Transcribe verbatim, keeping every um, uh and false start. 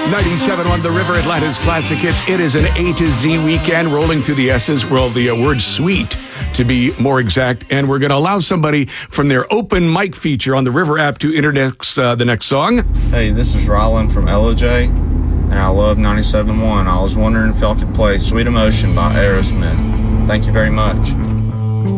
ninety-seven on the River, Atlanta's classic hits. It is an A to Z weekend rolling through the S's. Well, the uh, word sweet, to be more exact. And we're going to allow somebody from their open mic feature on the River app to introduce uh, the next song. Hey, this is Rylan from L O J, and I love ninety-seven point one. I was wondering if y'all could play Sweet Emotion by Aerosmith. Thank you very much.